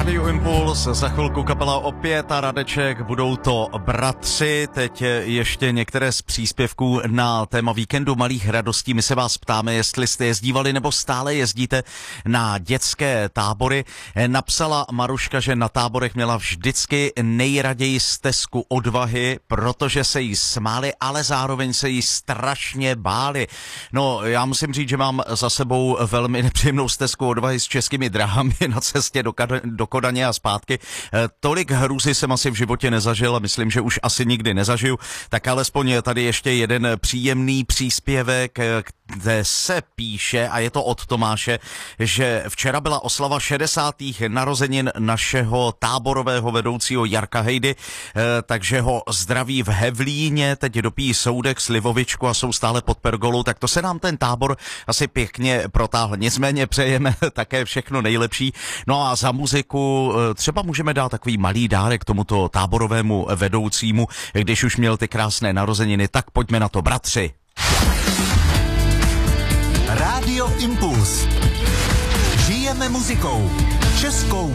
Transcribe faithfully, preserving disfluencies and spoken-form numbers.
Radio Impuls, za chvilku kapela Opět a Radeček, budou to bratři. Teď ještě některé z příspěvků na téma víkendu malých radostí. My se vás ptáme, jestli jste jezdívali nebo stále jezdíte na dětské tábory. Napsala Maruška, že na táborech měla vždycky nejraději stezku odvahy, protože se jí smáli, ale zároveň se jí strašně báli. No, já musím říct, že mám za sebou velmi nepříjemnou stezku odvahy s českými dráhami na cestě do, do Kodaně a zpátky. Tolik hrůzy jsem asi v životě nezažil a myslím, že už asi nikdy nezažiju. Tak alespoň je tady ještě jeden příjemný příspěvek, kde se píše, a je to od Tomáše, že včera byla oslava šedesátých narozenin našeho táborového vedoucího Jarka Hejdy, takže ho zdraví v Hevlíně, teď dopíjí soudek, slivovičku a jsou stále pod pergolou, tak to se nám ten tábor asi pěkně protáhl. Nicméně přejeme také všechno nejlepší. No a za muziku třeba můžeme dát takový malý dárek tomuto táborovému vedoucímu, když už měl ty krásné narozeniny, tak pojďme na to, bratři. Rádio Impuls. Žijeme muzikou. Českou